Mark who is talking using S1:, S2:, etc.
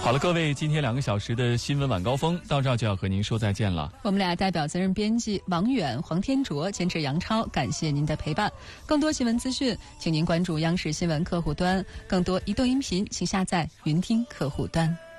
S1: 好了，各位，今天2个小时的新闻晚高峰到这儿就要和您说再见了。
S2: 我们俩代表责任编辑王远、黄天卓，监制杨超，感谢您的陪伴。更多新闻资讯，请您关注央视新闻客户端，更多移动音频，请下载云听客户端。